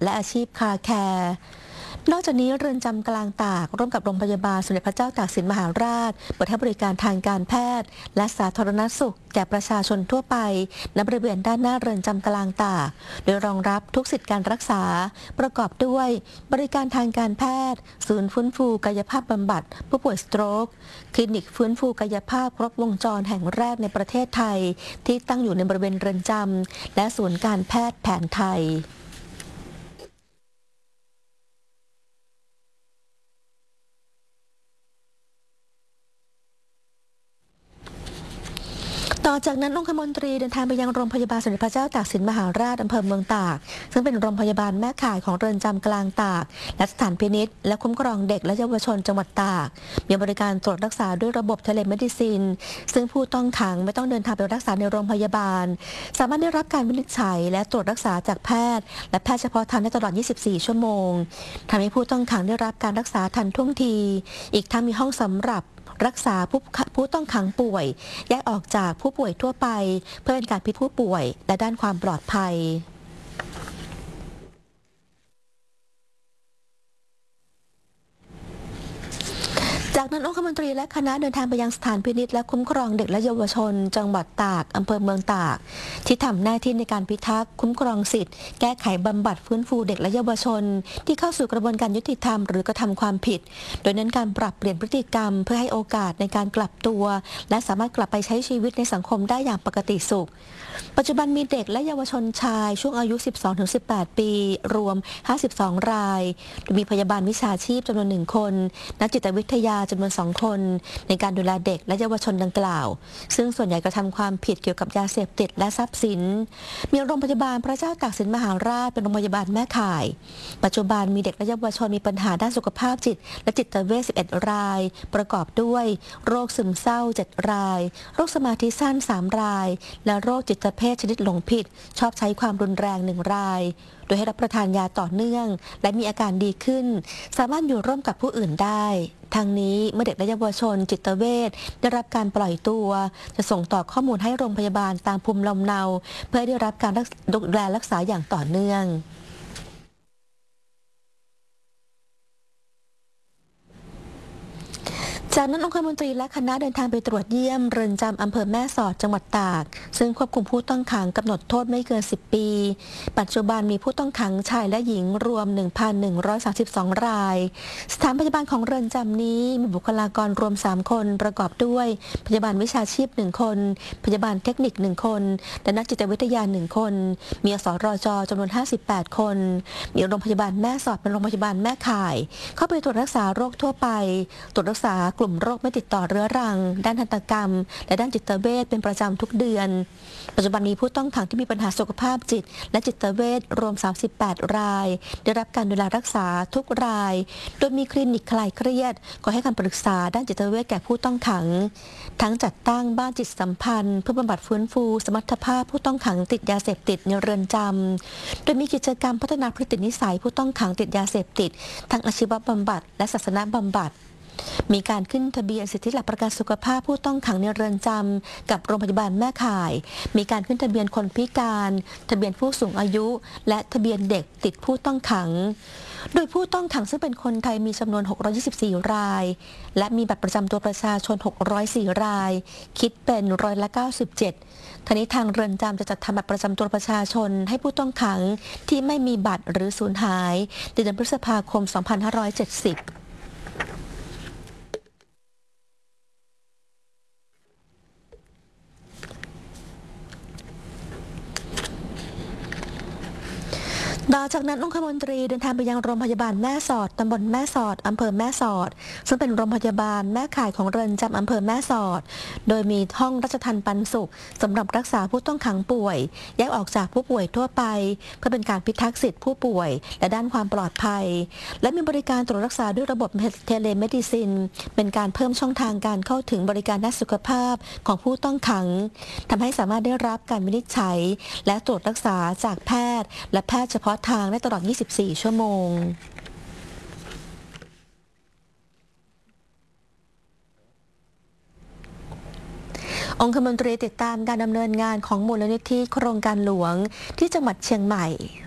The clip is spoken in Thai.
และอาชีพคาแคร์นอกจากนี้เรือนจำกลางตากร่วมกับโรงพยาบาลสมเด็จพระเจ้าตากสินมหาราชเปิดให้บริการทางการแพทย์และสาธารณสุขแก่ประชาชนทั่วไปณบริเวณด้านหน้าเรือนจำกลางตากโดยรองรับทุกสิทธิการรักษาประกอบด้วยบริการทางการแพทย์ศูนย์ฟื้นฟูกายภาพบำบัดผู้ป่วยสโตรกคลินิกฟื้นฟูกายภาพครบวงจรแห่งแรกในประเทศไทยที่ตั้งอยู่ในบริเวณเรือนจำและศูนย์การแพทย์แผนไทยต่อจากนั้นองคมนตรีเดินทางไปยังโรงพยาบาลสมเด็จพระเจ้าตากสินมหาราชอำเภอเมืองตากซึ่งเป็นโรงพยาบาลแม่ข่ายของเรือนจำกลางตากและสถานพินิจและคุ้มครองเด็กและเยาวชนจังหวัดตากมีบริการตรวจรักษาด้วยระบบเทเลเมดิซินซึ่งผู้ต้องขังไม่ต้องเดินทางไปรักษาในโรงพยาบาลสามารถได้รับการวินิจฉัยและตรวจรักษาจากแพทย์และแพทย์เฉพาะทางได้ตลอด 24 ชั่วโมงทำให้ผู้ต้องขังได้รับการรักษาทันท่วงทีอีกทั้งมีห้องสำหรับรักษาผู้ต้องขังป่วยแยกออกจากผู้ป่วยทั่วไปเพื่อเป็นการพิจารณาผู้ป่วยและด้านความปลอดภัยจากนั้นองคมนตรีและคณะเดินทางไปยังสถานพินิจและคุ้มครองเด็กและเยาวชนจังหวัดตากอำเภอเมืองตากที่ทำหน้าที่ในการพิทักษ์คุ้มครองสิทธิแก้ไขบำบัดฟื้นฟูเด็กและเยาวชนที่เข้าสู่กระบวนการยุติธรรมหรือกระทำความผิดโดยเน้นการปรับเปลี่ยนพฤติกรรมเพื่อให้โอกาสในการกลับตัวและสามารถกลับไปใช้ชีวิตในสังคมได้อย่างปกติสุขปัจจุบันมีเด็กและเยาวชนชายช่วงอายุ 12-18 ปีรวม 52 รายโดยมีพยาบาลวิชาชีพจำนวน 1 คนนักจิตวิทยาจำนวน 2 คนในการดูแลเด็กและเยาวชนดังกล่าวซึ่งส่วนใหญ่กระทำความผิดเกี่ยวกับยาเสพติดและทรัพย์สินมีโรงพยาบาลพระเจ้าตากสินมหาราชเป็นโรงพยาบาลแม่ข่ายปัจจุบันมีเด็กและเยาวชนมีปัญหาด้านสุขภาพจิตและจิตเวช 11 รายประกอบด้วยโรคซึมเศร้า 7 รายโรคสมาธิสั้น 3 รายและโรคจิตเภทชนิดหลงผิดชอบใช้ความรุนแรง 1 รายโดยให้รับประทานยาต่อเนื่องและมีอาการดีขึ้นสามารถอยู่ร่วมกับผู้อื่นได้ทางนี้เมื่อเด็กและเยาวชนจิตเวชได้รับการปล่อยตัวจะส่งต่อข้อมูลให้โรงพยาบาลตามภูมิลำเนาเพื่อได้รับการดูแลรักษาอย่างต่อเนื่องจากนั้นองคมนตรีและคณะเดินทางไปตรวจเยี่ยมเรือนจำอำเภอแม่สอดจังหวัดตากซึ่งควบคุมผู้ต้องขังกำหนดโทษไม่เกิน 10 ปีปัจจุบันมีผู้ต้องขังชายและหญิงรวม 1,132 รายสถานพยาบาลของเรือนจำนี้มีบุคลากรรวม 3 คนประกอบด้วยพยาบาลวิชาชีพ 1 คนพยาบาลเทคนิค 1 คนและนักจิตวิทยา 1 คนมีอสรจจำนวน 58 คนมีโรงพยาบาลแม่สอดเป็นโรงพยาบาลแม่ข่ายเข้าไปตรวจรักษาโรคทั่วไปตรวจรักษากลุ่มโรคไม่ติดต่อเรื้อรังด้านทันตกรรมและด้านจิตเวชเป็นประจำทุกเดือนปัจจุบันมีผู้ต้องขังที่มีปัญหาสุขภาพจิตและจิตเวชรวม 38 รายได้รับการดูแลรักษาทุกรายโดยมีคลินิกคลายเครียดก็ให้คำปรึกษาด้านจิตเวชแก่ผู้ต้องขังทั้งจัดตั้งบ้านจิตสัมพันธ์เพื่อบำบัดฟื้นฟูสมรรถภาพผู้ต้องขังติดยาเสพติดในเรือนจำโดยมีกิจกรรมพัฒนาพฤตินิสัยผู้ต้องขังติดยาเสพติดทั้งอาชีวบำบัดและศาสนบำบัดมีการขึ้นทะเบียนสิทธิหลักประกันสุขภาพผู้ต้องขังในเรือนจำกับโรงพยาบาลแม่ข่ายมีการขึ้นทะเบียนคนพิการทะเบียนผู้สูงอายุและทะเบียนเด็กติดผู้ต้องขังโดยผู้ต้องขังซึ่งเป็นคนไทยมีจำนวน624รายและมีบัตรประจำตัวประชาชน604รายคิดเป็น97%ทั้งนี้ทางเรือนจำจะจัดทำบัตรประจำตัวประชาชนให้ผู้ต้องขังที่ไม่มีบัตรหรือสูญหายในเดือนพฤษภาคม 2570ต่อจากนั้นองคมนตรีเดินทางไปยังโรงพยาบาลแม่สอดตำบลแม่สอดอำเภอแม่สอดซึ่งเป็นโรงพยาบาลแม่ข่ายของเรือนจำอำเภอแม่สอดโดยมีห้องราชทัณฑ์ปันสุขสำหรับรักษาผู้ต้องขังป่วยแยกออกจากผู้ป่วยทั่วไปเพื่อเป็นการพิทักษ์สิทธิผู้ป่วยและด้านความปลอดภัยและมีบริการตรวจรักษาด้วยระบบเทเลเมดิซินเป็นการเพิ่มช่องทางการเข้าถึงบริการด้านสุขภาพของผู้ต้องขังทำให้สามารถได้รับการวินิจฉัยและตรวจรักษาจากแพทย์และแพทย์เฉพาะทางได้ตลอด 24 ชั่วโมงองคมนตรีติดตามการดำเนินงานของมูลนิธิโครงการหลวงที่จังหวัดเชียงใหม่